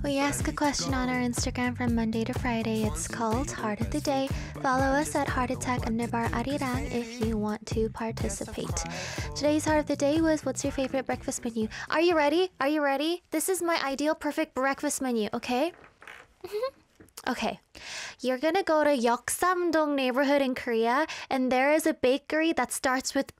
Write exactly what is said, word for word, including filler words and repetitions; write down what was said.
We ask a question on our Instagram from Monday to Friday. It's called Heart of the Day. Follow us at Heart Attack underbar Arirang if you want to participate. Today's Heart of the Day was, what's your favorite breakfast menu? Are you ready? Are you ready? This is my ideal perfect breakfast menu, okay? Okay, you're gonna go to Yeoksamdong neighborhood in Korea, and there is a bakery that starts with